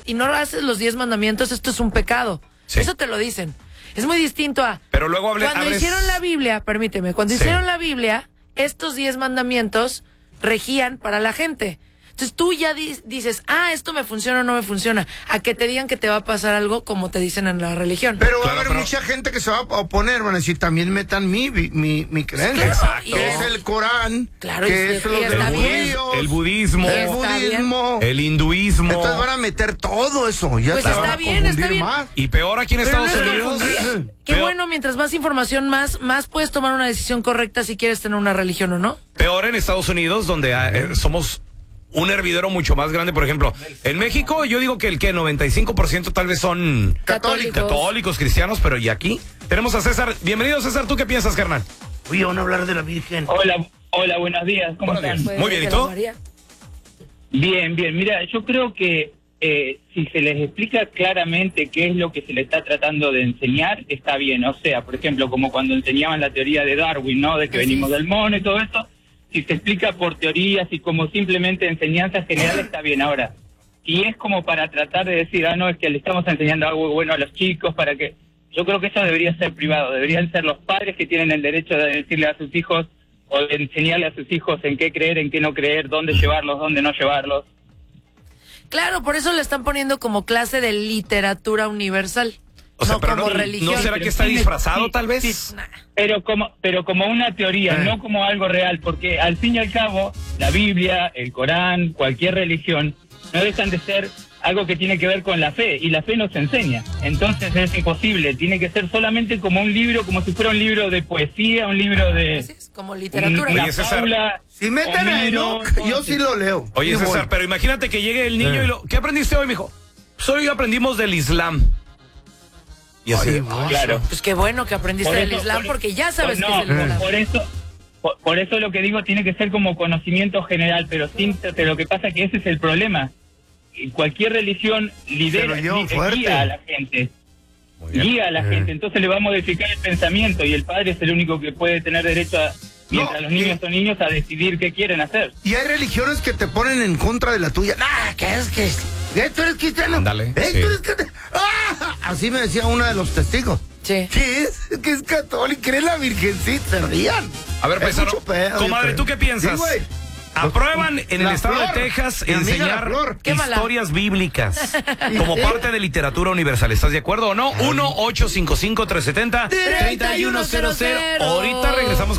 y no haces los 10 mandamientos, esto es un pecado. Sí. Eso te lo dicen. Es muy distinto a... Pero luego Cuando hicieron la Biblia, permíteme, cuando hicieron la Biblia, estos 10 mandamientos regían para la gente. Entonces tú ya dices, esto me funciona o no me funciona. A que te digan que te va a pasar algo como te dicen en la religión. Pero va a haber mucha gente que se va a oponer, van a decir, también metan mi creencia. Claro, exacto. Que es el Corán, Claro, que es los de está bien. judíos, el budismo, el hinduismo. Entonces van a meter todo eso. Ya Pues se van está a bien, confundir está bien. más. Y peor aquí en Pero Estados no es Unidos. confundir. Qué bueno, mientras más información, más puedes tomar una decisión correcta si quieres tener una religión o no. Peor en Estados Unidos, donde somos un hervidero mucho más grande. Por ejemplo, en México yo digo que el 95% tal vez son católicos, cristianos, pero ¿y aquí? Tenemos a César. Bienvenido, César. ¿Tú qué piensas, carnal? Oye, van a hablar de la Virgen. Hola, buenos días. ¿Cómo están? Muy bien, ¿y tú? Bien. Mira, yo creo que si se les explica claramente qué es lo que se le está tratando de enseñar, está bien. O sea, por ejemplo, como cuando enseñaban la teoría de Darwin, ¿no? De que venimos del mono y todo eso. Si se explica por teorías y como simplemente enseñanzas generales, está bien. Ahora, si es como para tratar de decir, no, es que le estamos enseñando algo bueno a los chicos, para que... Yo creo que eso debería ser privado. Deberían ser los padres que tienen el derecho de decirle a sus hijos o de enseñarle a sus hijos en qué creer, en qué no creer, dónde llevarlos, dónde no llevarlos. Claro, por eso le están poniendo como clase de literatura universal. O sea, no pero como religión. ¿no será que está disfrazado, tal vez? Sí, pero como una teoría, no como algo real, porque al fin y al cabo, la Biblia, el Corán, cualquier religión, no dejan de ser algo que tiene que ver con la fe, y la fe nos enseña. Entonces es imposible, tiene que ser solamente como un libro, como si fuera un libro de poesía, un libro de... Así es, como literatura. Oye, César, Si meten a Enoch, yo sí lo leo. Oye, Y César, voy. pero imagínate que llegue el niño y lo... ¿Qué aprendiste hoy, mijo? Hoy aprendimos del Islam. Y así, Claro. Pues qué bueno que aprendiste Por del eso- Islam, por- porque ya sabes no, que es el Corán. por eso lo que digo tiene que ser como conocimiento general, pero lo que pasa que ese es el problema. Cualquier religión guía a la gente. Guía a la gente, entonces le va a modificar el pensamiento y el padre es el único que puede tener derecho a, mientras los niños son niños, a decidir qué quieren hacer. Y hay religiones que te ponen en contra de la tuya. ¿Qué es que tú eres cristiano? Ándale, ¿Tú sí. eres cristiano? Así me decía uno de los testigos. Sí. ¿Qué es? Que es católico, ¿cree la virgencita? Se rían. A ver, Es paisano, mucho pedo, comadre, yo ¿tú creo. qué piensas? Sí, güey. Aprueban en el La estado Flor, de Texas mi amiga la enseñar Flor. Quémala. historias bíblicas como parte de literatura universal. ¿Estás de acuerdo o no? 1-855-370-3100. Ahorita regresamos.